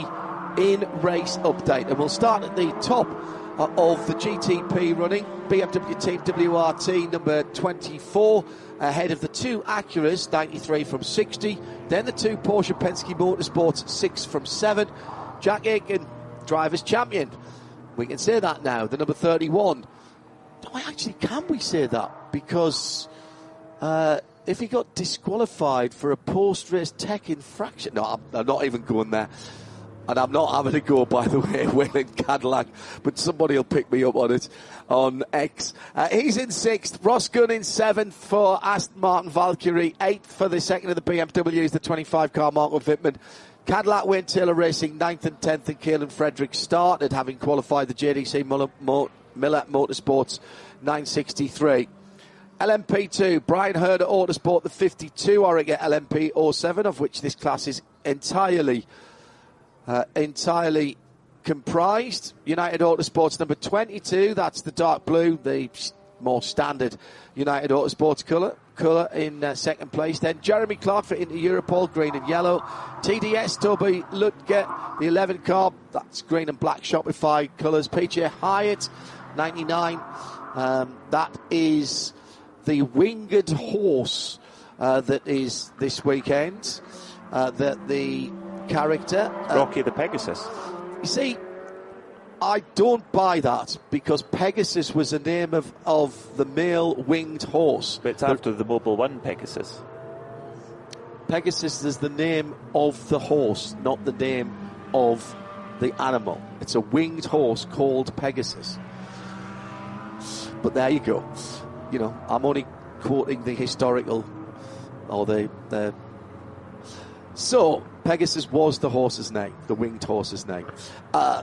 in-race update. And we'll start at the top uh, of the G T P running. B M W Team W R T number twenty-four, ahead of the two Acuras, ninety-three from sixty. Then the two Porsche Penske Motorsports, six from seven. Jack Aitken, driver's champion. We can say that now, the number thirty-one. No, actually, can we say that? Because uh, if he got disqualified for a post-race tech infraction... No, I'm, I'm not even going there. And I'm not having a go, by the way, Wayland Cadillac, but somebody will pick me up on it on X. Uh, he's in sixth. Ross Gunn in seventh for Aston Martin Valkyrie. Eighth for the second of the B M Ws, the twenty-five car Marco Wittmann. Cadillac Wayne Taylor Racing, ninth and tenth, and Caelan Frederick started, having qualified the J D C Miller, Mo, Miller Motorsports nine sixty-three. L M P two, Brian Herder Autosport, the fifty-two Oregon L M P oh seven, of which this class is entirely... Uh, entirely comprised. United Autosports number twenty-two, that's the dark blue, the more standard United Autosports colour. Colour in uh, second place. Then Jeremy Clark for Inter Europol, green and yellow. T D S Toby Lutke, the eleven car, that's green and black Shopify colours. P J Hyatt, ninety-nine, um, that is the winged horse uh, that is this weekend. Uh, that the character uh, Rocky the Pegasus. You see, I don't buy that, because Pegasus was the name of, of the male winged horse. But it's after the Mobile One Pegasus. Pegasus is the name of the horse, not the name of the animal. It's a winged horse called Pegasus. But there you go. You know, I'm only quoting the historical, or the... the so, Pegasus was the horse's name, the winged horse's name. Uh,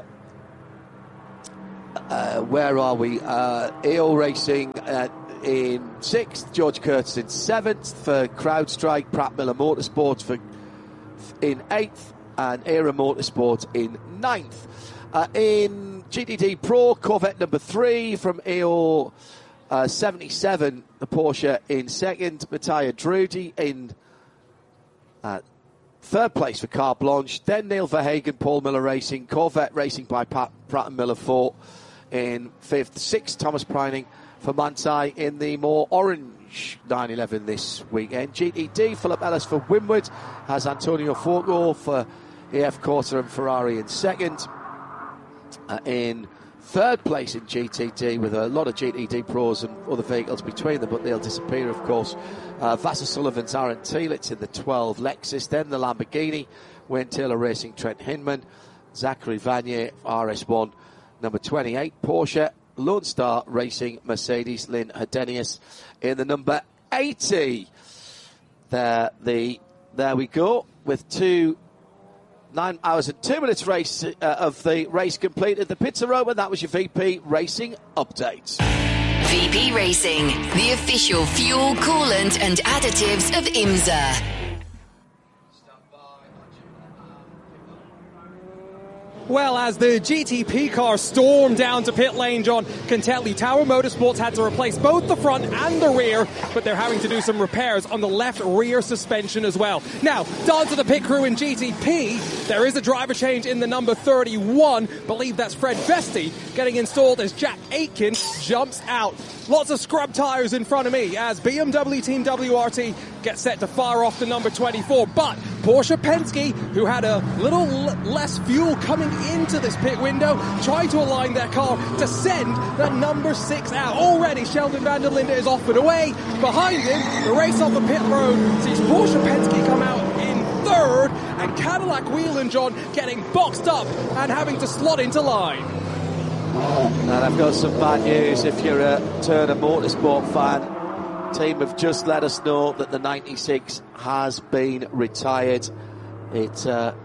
Uh, where are we? Uh, A O Racing uh, in sixth, George Curtis in seventh for CrowdStrike, Pratt Miller Motorsports for in eighth, and Era Motorsports in ninth. Uh, in G T D Pro, Corvette number three from A O uh, seventy-seven, the Porsche in second, Matteo Drudi in uh, third place for Car Blanche, then Neil Verhagen, Paul Miller Racing, Corvette Racing by Pat, Pratt and Miller four in fifth, sixth, Thomas Preining for Manthey in the more orange nine eleven this weekend. G T D, Philip Ellis for Winward, has Antonio Fogo for A F Corsa and Ferrari in second. Uh, in third place in G T D, with a lot of G T D pros and other vehicles between them, but they'll disappear, of course. Uh, Vassar Sullivan's Aaron Thielitz in the twelve Lexus, then the Lamborghini, Wayne Taylor Racing, Trent Hinman, Zachary Vanier, R S one, number twenty-eight, Porsche, Lone Star Racing, Mercedes, Lynn Hedenius in the number eighty. There, the, there we go, with two Nine hours and two minutes race uh, of the race completed. The pits are open. That was your V P Racing update. V P Racing, the official fuel, coolant and additives of IMSA. Well, as the G T P car stormed down to pit lane, John, can tell you Tower Motorsports had to replace both the front and the rear, but they're having to do some repairs on the left rear suspension as well. Now, down to the pit crew in G T P, there is a driver change in the number thirty-one. Believe that's Fred Vesti getting installed as Jack Aitken jumps out. Lots of scrub tyres in front of me as B M W Team W R T gets set to fire off the number twenty-four. But Porsche Penske, who had a little l- less fuel coming into this pit window, trying to align their car to send the number six out. Already Sheldon van der Linde is off and away. Behind him, the race on the pit road sees Porsche Penske come out in third, and Cadillac Whelen, John, getting boxed up and having to slot into line. And I've got some bad news if you're a Turner Motorsport fan. Team have just let us know that the ninety-six has been retired. It uh,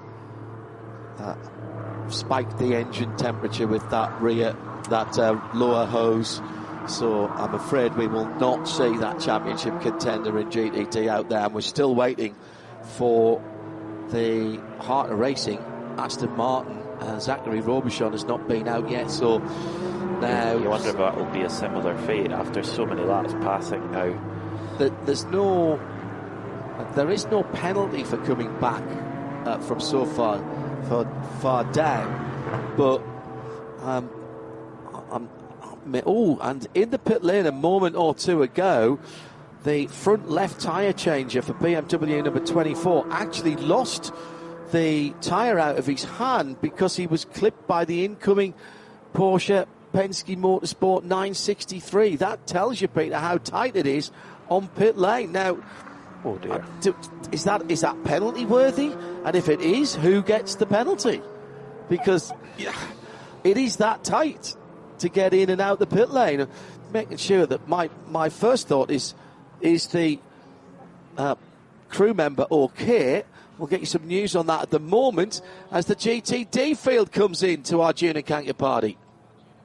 uh, spiked the engine temperature with that rear, that uh, lower hose. So I'm afraid we will not see that championship contender in G T D out there. And we're still waiting for the Heart of Racing, Aston Martin. Uh, Zachary Robichon has not been out yet, so now you wonder if that will be a similar fate after so many laps passing now. The, there's no, there is no penalty for coming back uh, from so far, far, far down. But um, I'm, I'm, oh, and in the pit lane a moment or two ago, the front left tyre changer for B M W number twenty-four actually lost the tyre out of his hand because he was clipped by the incoming Porsche Penske Motorsport nine sixty-three. That tells you, Peter, how tight it is on pit lane. Now, oh dear. Do, is that is that penalty worthy? And if it is, who gets the penalty? Because yeah, it is that tight to get in and out the pit lane. Making sure that my, my first thought is is the uh, crew member okay. We'll get you some news on that at the moment as the G T D field comes in to our Junior Kanka party.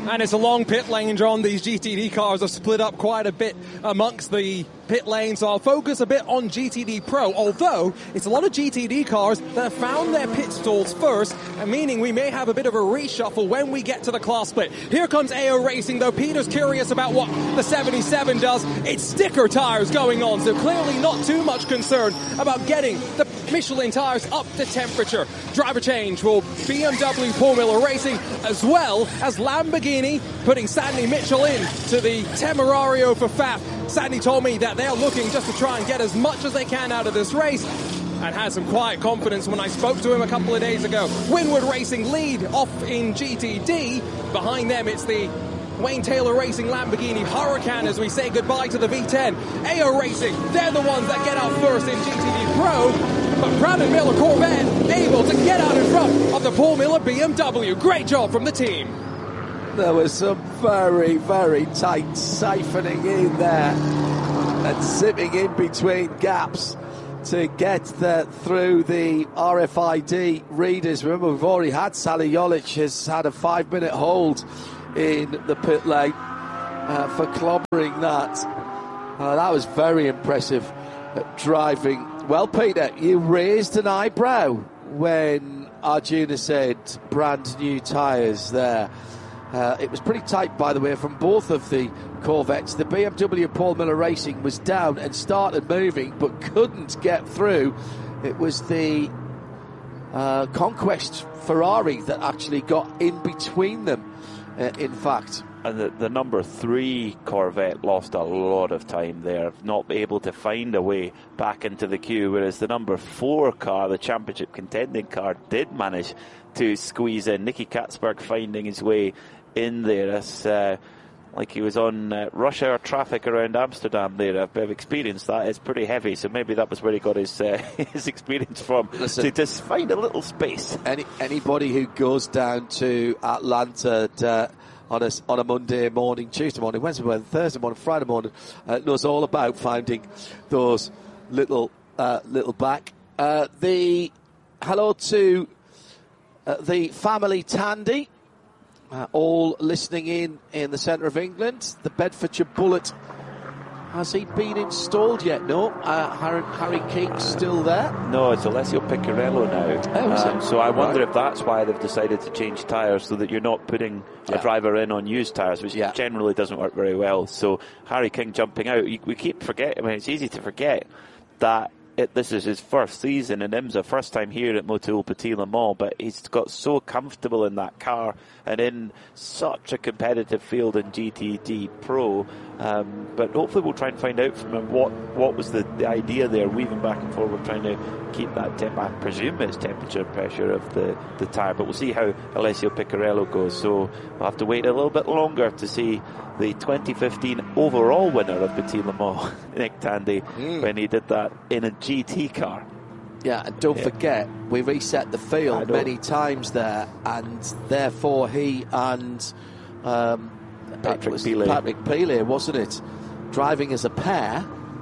And it's a long pit lane, John. These G T D cars are split up quite a bit amongst the pit lanes, so I'll focus a bit on G T D Pro, although it's a lot of G T D cars that have found their pit stalls first, and meaning we may have a bit of a reshuffle when we get to the class split. Here comes A O Racing, though. Peter's curious about what the seventy-seven does. It's sticker tires going on, so clearly not too much concern about getting the Michelin tires up to temperature. Driver change for B M W Paul Miller Racing, as well as Lamborghini putting Sandy Mitchell in to the Temerario for F A F. Sandy told me that they're looking just to try and get as much as they can out of this race, and had some quiet confidence when I spoke to him a couple of days ago. Winward Racing lead off in G T D. Behind them, it's the Wayne Taylor Racing Lamborghini Huracan as we say goodbye to the V ten. A O Racing, they're the ones that get out first in G T D Pro, but Brandon Miller Corvette able to get out in front of the Paul Miller B M W. Great job from the team. There was some very, very tight siphoning in there and zipping in between gaps to get the, through the R F I D readers. Remember, we've already had Sally Jolic has had a five-minute hold in the pit lane uh, for clobbering that. Uh, that was very impressive uh, driving. Well, Peter, you raised an eyebrow when Arjuna said brand new tyres there. Uh, it was pretty tight, by the way, from both of the Corvettes. The B M W Paul Miller Racing was down and started moving, but couldn't get through. It was the uh, Conquest Ferrari that actually got in between them, uh, in fact. And the, the number three Corvette lost a lot of time there, not able to find a way back into the queue, whereas the number four car, the championship contending car, did manage to squeeze in. Nicky Katzberg finding his way in there. It's uh, like he was on uh, rush hour traffic around Amsterdam there. I've, I've experienced that. It's pretty heavy, so maybe that was where he got his uh, his experience from. Listen, to just find a little space. Any Anybody who goes down to Atlanta uh, on a, on a Monday morning, Tuesday morning, Wednesday morning, Thursday morning, Friday morning, uh, knows all about finding those little uh, little back. Uh, the hello to uh, the family Tandy. Uh, all listening in in the centre of England. The Bedfordshire Bullet, has he been installed yet? No. Uh, Harry, Harry Keek's still there? No, it's Alessio Piccarello now. Oh, is um, it? so I wonder Right. if that's why they've decided to change tyres, so that you're not putting Yeah. a driver in on used tyres, which Yeah. generally doesn't work very well. So Harry King jumping out, we keep forgetting, I mean, it's easy to forget that It, this is his first season in IMSA, first time here at Motul Petit Le Mans, but he's got so comfortable in that car and in such a competitive field in G T D Pro. Um, but hopefully we'll try and find out from him what, what was the, the idea there, weaving back and forward, trying to keep that, temp- I presume it's temperature pressure of the, the tyre, but we'll see how Alessio Piccarello goes. So we'll have to wait a little bit longer to see the twenty fifteen overall winner of Petit Le Mans, Nick Tandy, mm. when he did that in a G T car. Yeah, and don't yeah. forget, we reset the field many times there, and therefore he and um, Patrick was Pilet. Patrick Pilet, wasn't it? Driving as a pair.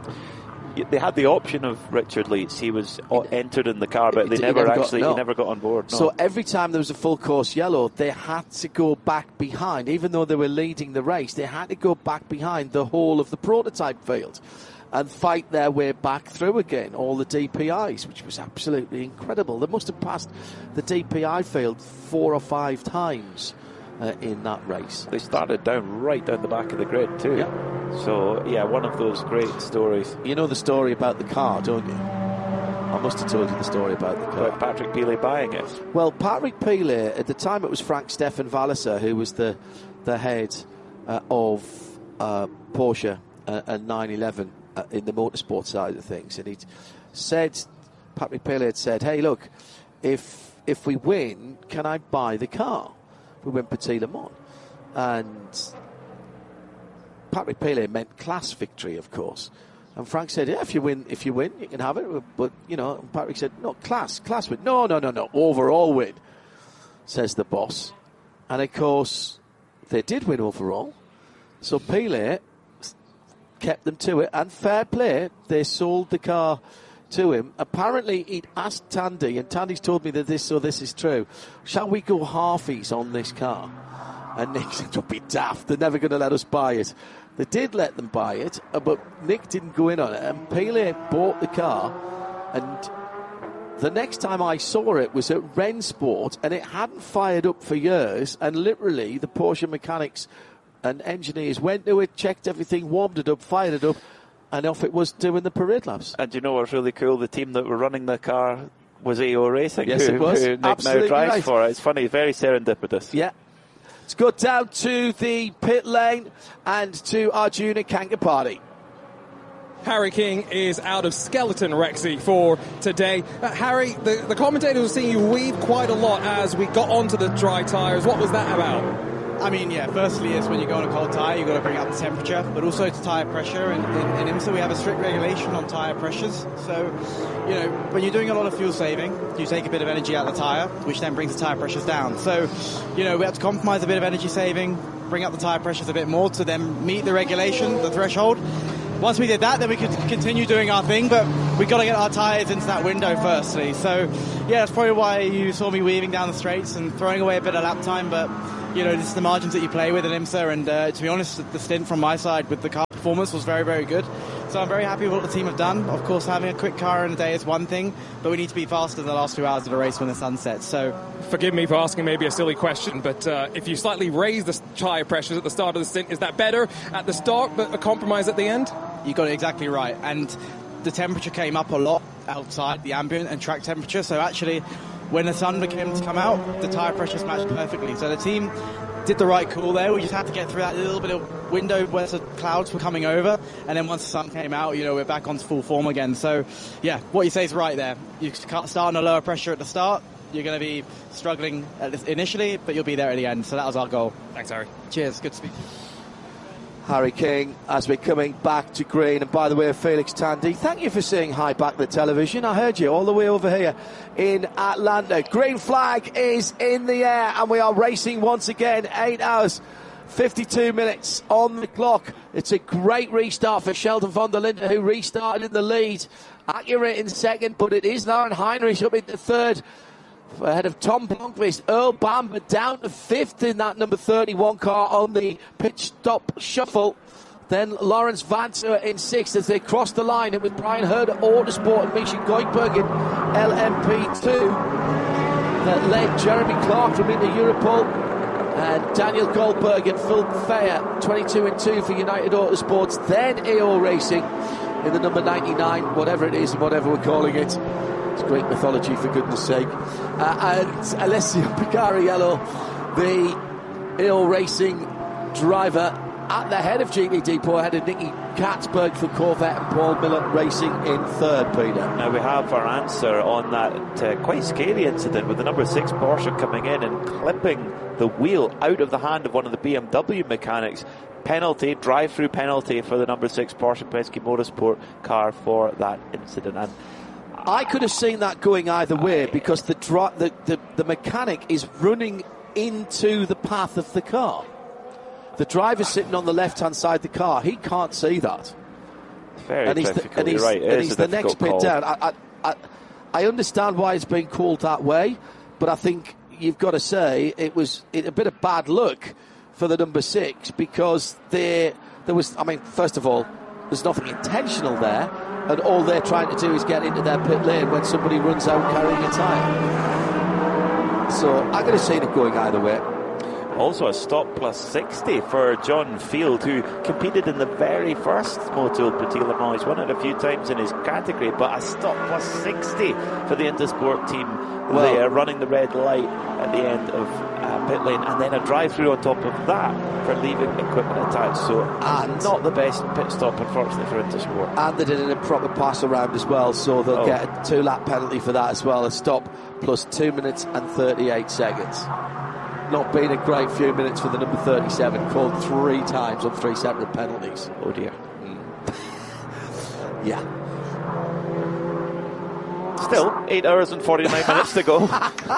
They had the option of Richard Leitz. He was entered in the car, but they he never, never actually, got, no. he never got on board. No. So every time there was a full course yellow, they had to go back behind. Even though they were leading the race, they had to go back behind the whole of the prototype field and fight their way back through again, all the D P Is, which was absolutely incredible. They must have passed the D P I field four or five times uh, in that race. They started down right down the back of the grid too. Yeah. So, yeah, one of those great stories. You know the story about the car, don't you? I must have told you the story about the car. About Patrick Pilet buying it. Well, Patrick Pilet, at the time it was Frank Stefan Walliser who was the the head uh, of uh, Porsche uh, and nine eleven uh, in the motorsport side of things. And he'd said, Patrick Pilet had said, hey, look, if if we win, can I buy the car? We win Petit Le Mans. And Patrick Pilet meant class victory, of course. And Frank said, yeah, if you win, if you win, you can have it. But, you know, Patrick said, no, class, class win. No, no, no, no, overall win, says the boss. And, of course, they did win overall. So Pilet kept them to it. And fair play, they sold the car to him. Apparently, he'd asked Tandy, and Tandy's told me that this, so this is true, shall we go halfies on this car? And Nick said, don't be daft, they're never going to let us buy it. They did let them buy it, but Nick didn't go in on it. And Pele bought the car, and the next time I saw it was at Rennsport, and it hadn't fired up for years, and literally the Porsche mechanics and engineers went to it, checked everything, warmed it up, fired it up, and off it was doing the parade laps. And you know what's really cool? The team that were running the car was A O Racing, yes, who, it was. who Nick Absolutely now drives right. for. It's funny, very serendipitous. Yeah. Let's go down to the pit lane and to Arjuna Kankapati. Harry King is out of skeleton Rexy for today. Uh, Harry, the, the commentators were seeing you weave quite a lot as we got onto the dry tyres. What was that about? I mean, yeah, firstly is when you go on a cold tyre, you've got to bring up the temperature, but also to tyre pressure. And in, in IMSA, we have a strict regulation on tyre pressures. So, you know, when you're doing a lot of fuel saving, you take a bit of energy out of the tyre, which then brings the tyre pressures down. So, you know, we have to compromise a bit of energy saving, bring up the tyre pressures a bit more to then meet the regulation, the threshold. Once we did that, then we could continue doing our thing, but we've got to get our tyres into that window firstly. So, yeah, that's probably why you saw me weaving down the straights and throwing away a bit of lap time, but you know, this is the margins that you play with in IMSA, and uh, to be honest, the stint from my side with the car performance was very, very good. So I'm very happy with what the team have done. Of course, having a quick car in a day is one thing, but we need to be faster than the last few hours of the race when the sun sets. So, forgive me for asking maybe a silly question, but uh, if you slightly raise the tyre pressures at the start of the stint, is that better at the start, but a compromise at the end? You got it exactly right, and the temperature came up a lot outside the ambient and track temperature. So actually, when the sun began to come out, the tyre pressures matched perfectly. So the team did the right call there. We just had to get through that little bit of window where the clouds were coming over, and then once the sun came out, you know, we're back on full form again. So, yeah, what you say is right there. You start on a lower pressure at the start. You're going to be struggling at this initially, but you'll be there at the end. So that was our goal. Thanks, Harry. Cheers. Good to speak. Harry King, as we're coming back to green. And by the way, Felix Tandy, thank you for saying hi back to the television. I heard you all the way over here in Atlanta. Green flag is in the air, and we are racing once again. Eight hours, fifty-two minutes on the clock. It's a great restart for Sheldon van der Linde, who restarted in the lead. Accurate in second, but it is Lauren Heinrich up into third, ahead of Tom Blomqvist. Earl Bamber down to fifth in that number thirty-one car on the pitch stop shuffle. Then Lawrence Vanzer in sixth as they cross the line, and with Brian Hurd at Autosport and Misha Goldberg in L M P two that led Jeremy Clark from Inter Europol and Daniel Goldberg and Phil Fair, twenty-two and two for United Autosports. Then A O Racing in the number ninety-nine, whatever it is and whatever we're calling it. It's great mythology, for goodness sake. Uh, and Alessio Picariello, the A O Racing driver, at the head of G T Depot, ahead of Nicky Katzberg for Corvette and Paul Miller Racing in third, Peter. Now we have our answer on that uh, quite scary incident with the number six Porsche coming in and clipping the wheel out of the hand of one of the B M W mechanics. Penalty, drive-through penalty for the number six Porsche Penske Motorsport car for that incident. And I could have seen that going either way, because the, dri- the, the the mechanic is running into the path of the car. The driver's sitting on the left-hand side of the car. He can't see that. Very and he's difficult. The, and he's, You're right. It and is he's a the next difficult bit call. down. I, I, I, I understand why it's been called that way, but I think you've got to say it was it, a bit of bad luck for the number six, because there there was. I mean, first of all, there's nothing intentional there, and all they're trying to do is get into their pit lane when somebody runs out carrying a tyre. So I'm going to see it going either way. Also a stop plus sixty for John Field, who competed in the very first Motul Petit Le Mans. He's won it a few times in his category, but a stop plus sixty for the Intersport team. Well, they are running the red light at the end of uh, pit lane, and then a drive-through on top of that for leaving equipment attached. So and not the best pit stop, unfortunately, for Intersport. And they did an improper pass around as well, so they'll oh. get a two-lap penalty for that as well. A stop plus two minutes and thirty-eight seconds. Not been a great few minutes for the number thirty-seven, called three times on three separate penalties. Oh dear. Mm. yeah. Still, eight hours and forty-nine minutes to go.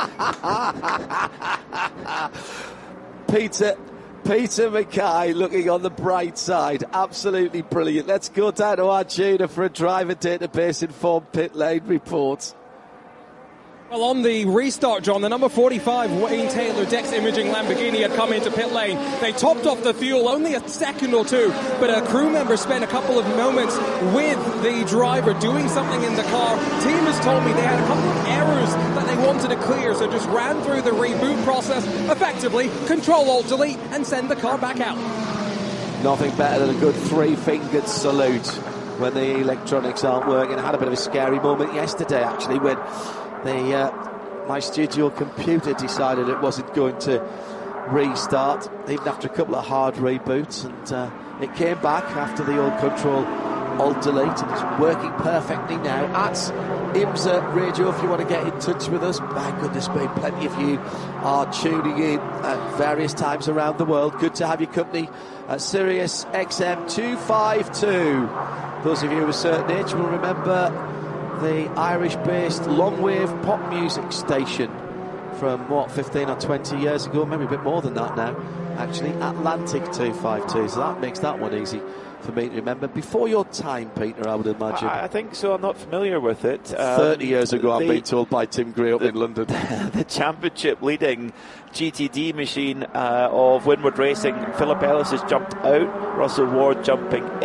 Peter Peter Mackay looking on the bright side. Absolutely brilliant. Let's go down to Arjuna for a driver database informed pit lane report. Well, on the restart, John, the number forty-five Wayne Taylor Dex Imaging Lamborghini had come into pit lane. They topped off the fuel only a second or two, but a crew member spent a couple of moments with the driver doing something in the car. Team has told me they had a couple of errors that they wanted to clear, so just ran through the reboot process, effectively Control-Alt-Delete, and send the car back out. Nothing better than a good three-fingered salute when the electronics aren't working. I had a bit of a scary moment yesterday, actually, when the uh, my studio computer decided it wasn't going to restart, even after a couple of hard reboots, and uh, it came back after the old Control Alt Delete, and it's working perfectly now. At IMSA Radio, if you want to get in touch with us. My goodness me, plenty of you are tuning in at various times around the world. Good to have your company at Sirius X M two fifty-two. Those of you of a certain age will remember the Irish-based long-wave pop music station from, what, fifteen or twenty years ago, maybe a bit more than that now, actually, Atlantic two fifty-two, so that makes that one easy for me to remember. Before your time, Peter, I would imagine. I, I think so. I'm not familiar with it. Um, thirty years ago, I'm the, being told by Tim Gray up the, in London. The championship leading G T D machine uh, of Windward Racing, Philip Ellis has jumped out, Russell Ward jumping in.